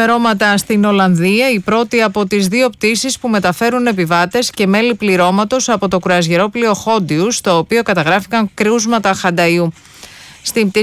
ξημερώματα στην Ολλανδία, η πρώτη από τις 2 πτήσεις που μεταφέρουν επιβάτες και μέλη πληρώματος από το κρουαζιερόπλοιο Χόντιους, στο οποίο καταγράφηκαν κρούσματα χανταΐου. Στην πτήση